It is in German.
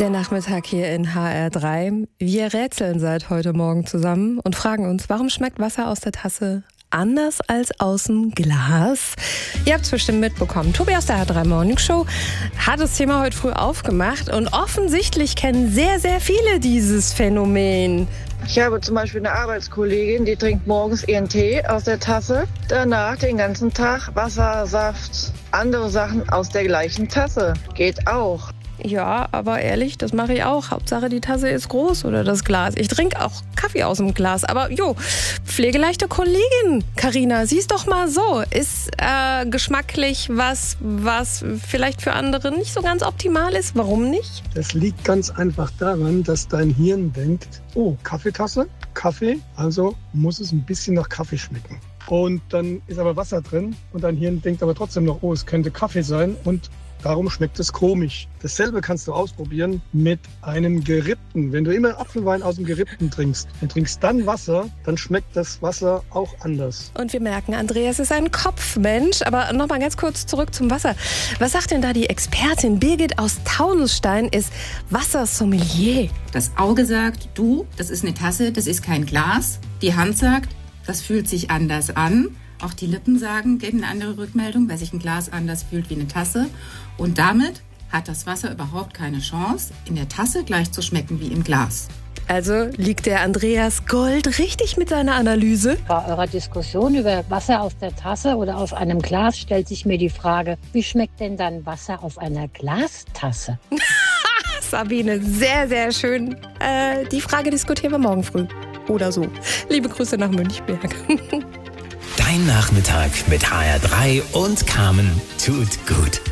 Der Nachmittag hier in HR3. Wir rätseln seit heute Morgen zusammen und fragen uns, warum schmeckt Wasser aus der Tasse anders als aus dem Glas? Ihr habt es bestimmt mitbekommen. Tobi aus der HR3 Morning Show hat das Thema heute früh aufgemacht und offensichtlich kennen sehr, sehr viele dieses Phänomen. Ich habe zum Beispiel eine Arbeitskollegin, die trinkt morgens ihren Tee aus der Tasse, danach den ganzen Tag Wasser, Saft, andere Sachen aus der gleichen Tasse. Geht auch. Ja, aber ehrlich, das mache ich auch. Hauptsache, die Tasse ist groß oder das Glas. Ich trinke auch Kaffee aus dem Glas. Aber pflegeleichte Kollegin, Carina, sieh's doch mal so. Ist geschmacklich was vielleicht für andere nicht so ganz optimal ist? Warum nicht? Das liegt ganz einfach daran, dass dein Hirn denkt, oh, Kaffeetasse, Kaffee, also muss es ein bisschen nach Kaffee schmecken. Und dann ist aber Wasser drin und dein Hirn denkt aber trotzdem noch, oh, es könnte Kaffee sein und darum schmeckt es komisch. Dasselbe kannst du ausprobieren mit einem Gerippten. Wenn du immer Apfelwein aus dem Gerippten trinkst und trinkst dann Wasser, dann schmeckt das Wasser auch anders. Und wir merken, Andreas ist ein Kopfmensch. Aber noch mal ganz kurz zurück zum Wasser. Was sagt denn da die Expertin? Birgit aus Taunusstein ist Wassersommelier. Das Auge sagt, das ist eine Tasse, das ist kein Glas. Die Hand sagt, das fühlt sich anders an. Auch die Lippen geben eine andere Rückmeldung, weil sich ein Glas anders fühlt wie eine Tasse. Und damit hat das Wasser überhaupt keine Chance, in der Tasse gleich zu schmecken wie im Glas. Also liegt der Andreas Gold richtig mit seiner Analyse? Bei eurer Diskussion über Wasser aus der Tasse oder aus einem Glas stellt sich mir die Frage, wie schmeckt denn dann Wasser aus einer Glastasse? Sabine, sehr, sehr schön. Die Frage diskutieren wir morgen früh. Oder so. Liebe Grüße nach Münchberg. Dein Nachmittag mit HR3 und Carmen tut gut.